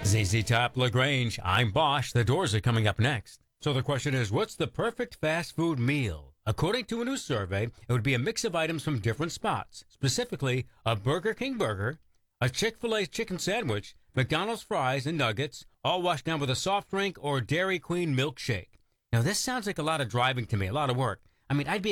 ZZ Top LaGrange. I'm Bosch. The Doors are coming up next. So the question is, what's the perfect fast food meal? According to a new survey, it would be a mix of items from different spots. Specifically, a Burger King burger, a Chick-fil-A chicken sandwich, McDonald's fries and nuggets, all washed down with a soft drink or Dairy Queen milkshake. Now, this sounds like a lot of driving to me, a lot of work. I mean, I'd be